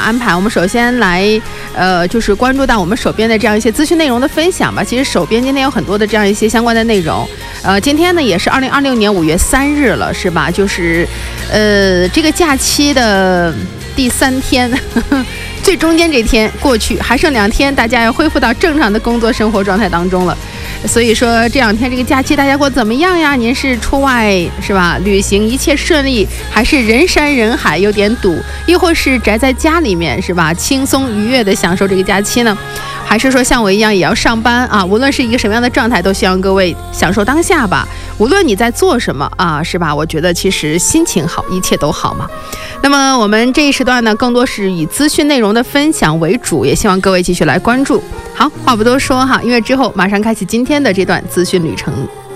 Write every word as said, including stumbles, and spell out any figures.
安排？我们首先来，呃，就是关注到我们手边的这样一些资讯内容的分享吧。其实手边今天有很多的这样一些相关的内容。呃，今天呢也是二零二六年五月三日了，是吧？就是，呃，这个假期的第三天。呵呵最中间这天过去，还剩两天，大家要恢复到正常的工作生活状态当中了。所以说这两天这个假期大家过得怎么样呀？您是出外是吧？旅行一切顺利，还是人山人海有点堵，又或是宅在家里面是吧？轻松愉悦的享受这个假期呢？还是说像我一样也要上班啊？无论是一个什么样的状态，都希望各位享受当下吧。无论你在做什么啊，是吧？我觉得其实心情好，一切都好嘛。那么我们这一时段呢，更多是以资讯内容的分享为主，也希望各位继续来关注。好，话不多说哈，因为之后马上开启今天的这段资讯旅程。